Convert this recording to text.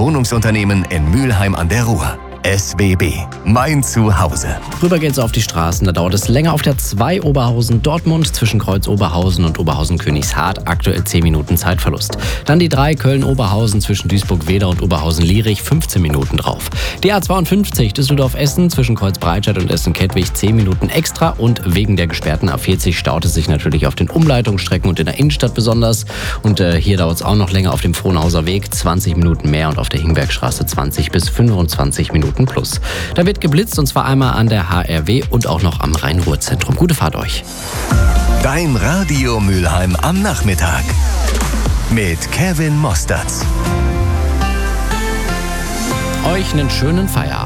Wohnungsunternehmen in Mülheim an der Ruhr. SWB, mein Zuhause. Rüber geht's auf die Straßen, da dauert es länger auf der 2 Oberhausen-Dortmund zwischen Kreuz Oberhausen und Oberhausen-Königshardt, aktuell 10 Minuten Zeitverlust. Dann die 3 Köln-Oberhausen zwischen Duisburg-Wedau und Oberhausen-Lierich, 15 Minuten drauf. Die A52 Düsseldorf-Essen zwischen Kreuz-Breitscheid und Essen-Kettwig, 10 Minuten extra und wegen der gesperrten A40 staut es sich natürlich auf den Umleitungsstrecken und in der Innenstadt besonders. Und hier dauert es auch noch länger auf dem Frohnhauser Weg, 20 Minuten mehr und auf der Hingbergstraße 20 bis 25 Minuten plus. Da wird geblitzt und zwar einmal an der HRW und auch noch am Rhein-Ruhr-Zentrum. Gute Fahrt euch. Dein Radio Mülheim am Nachmittag mit Kevin Mostertz. Euch einen schönen Feierabend.